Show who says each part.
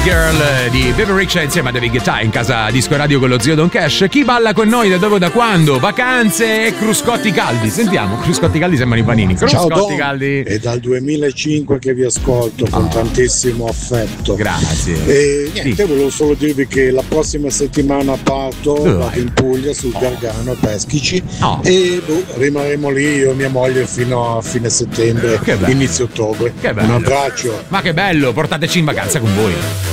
Speaker 1: Girl di Baby Riccia insieme a David Guetta in casa Disco Radio con lo zio Don Cash. Chi balla con noi da dove, da quando? Vacanze e cruscotti caldi. Sentiamo, cruscotti caldi sembrano i panini.
Speaker 2: Ciao
Speaker 1: Cruscotti
Speaker 2: Don,
Speaker 1: caldi.
Speaker 2: è dal 2005 che vi ascolto con tantissimo affetto.
Speaker 1: Grazie.
Speaker 2: E niente, volevo solo dirvi che la prossima settimana parto, vado in Puglia sul Gargano a Peschici e rimarremo lì io e mia moglie fino a fine settembre, inizio ottobre.
Speaker 1: Che bello.
Speaker 2: Un abbraccio.
Speaker 1: Ma che bello, portateci in vacanza con voi.